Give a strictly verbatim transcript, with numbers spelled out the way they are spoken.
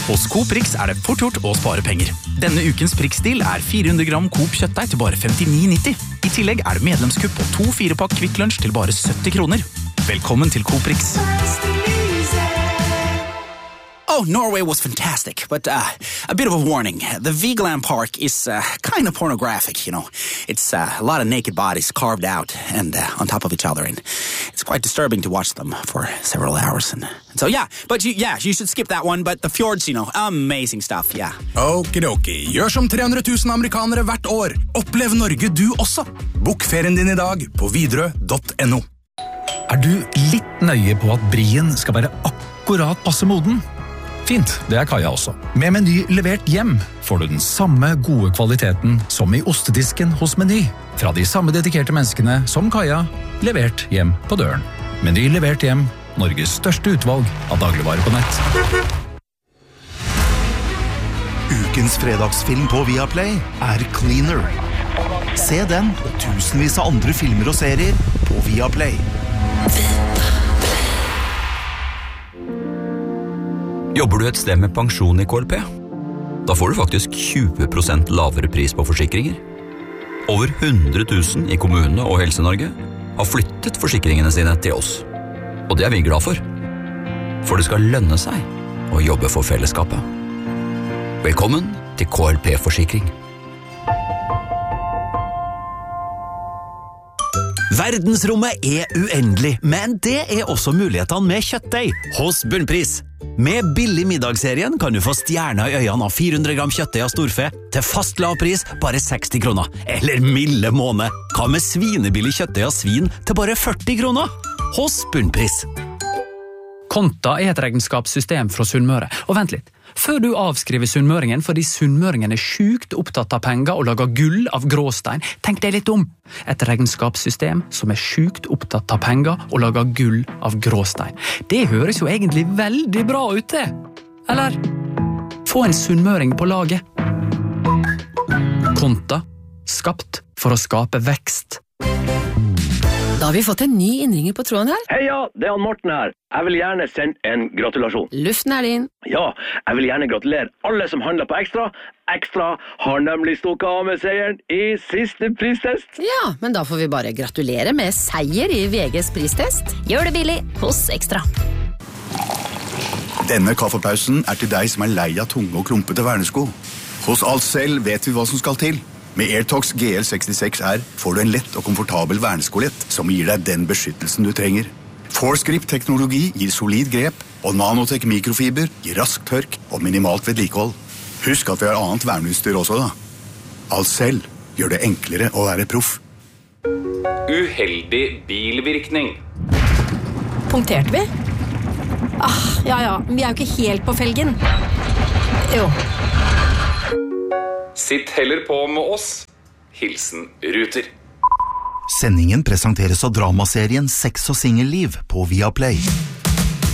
Hos Coop Rix er det fort gjort å spare penger. Denne ukens Prix-deal er fire hundre gram Coop kjøttdeig til bare femtini nitti. I tillegg er det medlemskupp på to fire pakk Kvikk Lunsj til bare sytti kroner. Velkommen til Coop Rix. Oh, Norway was fantastic, but uh, a bit of a warning. The Vigeland Park is uh, kind of pornographic, you know. It's uh, a lot of naked bodies carved out and uh, on top of each other, and it's quite disturbing to watch them for several hours. And, and so, yeah, but you, yeah, you should skip that one, but the fjords, you know, amazing stuff, yeah. Okidoki, gjør som tre hundre tusen amerikanere hvert år. Opplev Norge du også. Bok ferien din i dag på widerøe punktum no. Er du litt nøye på at brien skal være akkurat passe moden? Fint, det er Kaja også. Med Meny levert hjem får du den samme gode kvaliteten som i ostedisken hos Meny. Fra de samme dedikerte menneskene som Kaja, levert hjem på døren. Meny levert hjem, Norges største utvalg av dagligvarer på nett. Ukens fredagsfilm på Viaplay er Cleaner. Se den og tusenvis av andre filmer og serier på Viaplay. Jobber du et sted med pensjon i K L P? Da får du faktisk tjue prosent lavere pris på forsikringer. Over hundre tusen i kommunene og Helse-Norge har flyttet forsikringene sine til oss. Og det er vi glad for. For det skal lønne seg å jobbe for fellesskapet. Velkommen til K L P-forsikring. Verdensrommet er uendelig, men det er også mulighetene med kjøttdeig hos Bunnpris. Med billig middagsserien kan du få stjerner i øynene av fire hundre gram kjøttdeig av storfe til fast lav pris bare seksti kroner. Eller milde måned. Hva med svinebillig kjøttdeig av svin til bare førti kroner? Hos Bunnpris. Konta er et regnskapssystem fra Sunnmøre. Og vent litt. Før du avskriver sunnmøringen fordi sunnmøringen er sjukt opptatt av penger og lager gull av gråstein, tenk deg litt om. Et regnskapssystem som er sjukt opptatt av penger og lager gull av gråstein. Det høres jo egentlig veldig bra ut det. Eller? Få en sunnmøring på laget. Konta. Skapt for å skape vekst. Da har vi fått en ny innringer på tråden her. Heia, det er han Morten her. Jeg vil gjerne sende en gratulasjon. Luften er din. Ja, jeg vil gjerne gratulere alle som handler på Ekstra. Ekstra har nemlig stukket av med seieren i siste pristest. Ja, men da får vi bare gratulere med seier i V G's pristest. Gjør det billig hos Ekstra. Denne kaffepausen er til deg som er lei av tunge og klumpete vernesko. Hos Alcel vet vi hva som skal til. Med Airtox G L sekstiseks R får du en lett og komfortabel verneskolett som gir deg den beskyttelsen du trenger. Force-grip-teknologi gir solid grep, og Nanotech mikrofiber gir rask tørk og minimalt vedlikehold. Husk at vi har annet verneutstyr også da. Alcel gjør det enklere å være proff. Uheldig bilvirkning. Punkterte vi? Ah, ja ja, vi er jo ikke helt på felgen. Jo. Sitt heller på med oss. Hilsen Ruter. Sendingen presenteres av dramaserien Sex og Singelliv på Viaplay.